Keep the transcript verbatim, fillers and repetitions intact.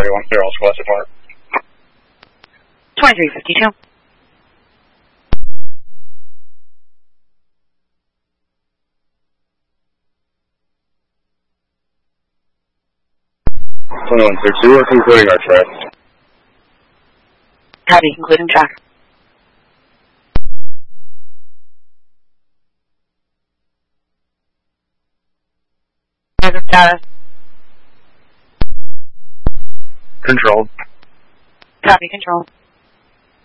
thirty-one, clear all squad support. twenty-three fifty-two. twenty-one sixty, we're concluding our track. Copy, concluding track. Present status. Control. Copy, control.